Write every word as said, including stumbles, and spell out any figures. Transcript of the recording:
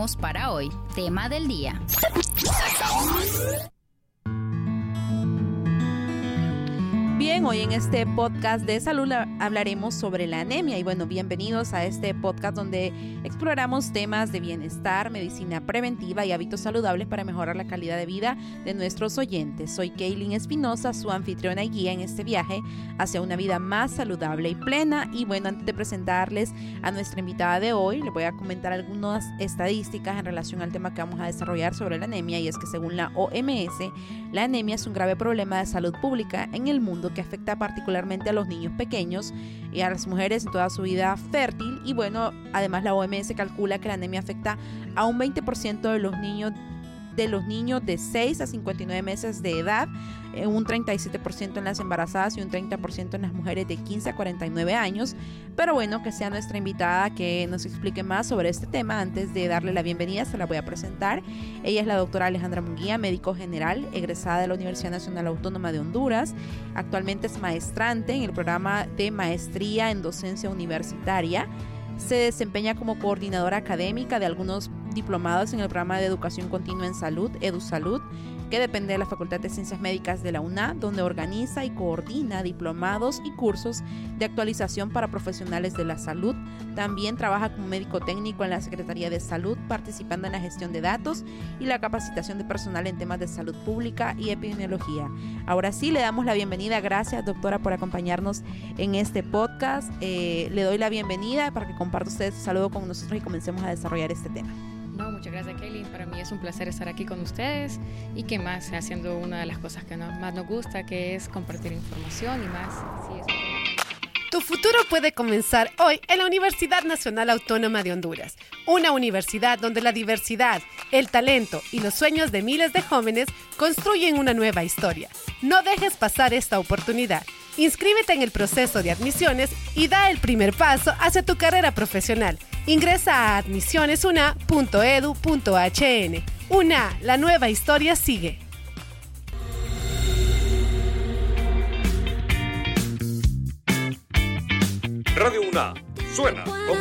tenemos para hoy. Tema del día. Bien, hoy en este podcast de salud hablaremos sobre la anemia y bueno, bienvenidos a este podcast donde exploramos temas de bienestar, medicina preventiva y hábitos saludables para mejorar la calidad de vida de nuestros oyentes. Soy Kaylin Espinosa, su anfitriona y guía en este viaje hacia una vida más saludable y plena. Y bueno, antes de presentarles a nuestra invitada de hoy, les voy a comentar algunas estadísticas en relación al tema que vamos a desarrollar sobre la anemia, y es que según la O M S, la anemia es un grave problema de salud pública en el mundo que afecta particularmente a los niños pequeños y a las mujeres en toda su vida fértil. Y bueno, además la O M S calcula que la anemia afecta a un veinte por ciento de los niños de los niños de seis a cincuenta y nueve meses de edad, un treinta y siete por ciento en las embarazadas y un treinta por ciento en las mujeres de quince a cuarenta y nueve años. Pero bueno, que sea nuestra invitada que nos explique más sobre este tema. Antes de darle la bienvenida, se la voy a presentar. Ella es la doctora Alejandra Munguía, médico general, egresada de la Universidad Nacional Autónoma de Honduras. Actualmente es maestrante en el programa de maestría en docencia universitaria. Se desempeña como coordinadora académica de algunos diplomados en el programa de educación continua en salud, EduSalud, que depende de la Facultad de Ciencias Médicas de la UNA, donde organiza y coordina diplomados y cursos de actualización para profesionales de la salud. También trabaja como médico técnico en la Secretaría de Salud, participando en la gestión de datos y la capacitación de personal en temas de salud pública y epidemiología. Ahora sí, le damos la bienvenida. Gracias, doctora, por acompañarnos en este podcast. Eh, le doy la bienvenida para que comparta usted su saludo con nosotros y comencemos a desarrollar este tema. No, muchas gracias, Kaylin. Para mí es un placer estar aquí con ustedes y que más haciendo una de las cosas que nos, más nos gusta, que es compartir información y más. Sí, es un... Tu futuro puede comenzar hoy en la Universidad Nacional Autónoma de Honduras, una universidad donde la diversidad, el talento y los sueños de miles de jóvenes construyen una nueva historia. No dejes pasar esta oportunidad. Inscríbete en el proceso de admisiones y da el primer paso hacia tu carrera profesional. Ingresa a admisiones u n a punto e d u punto h n. U N A, la nueva historia sigue. Radio U N A suena con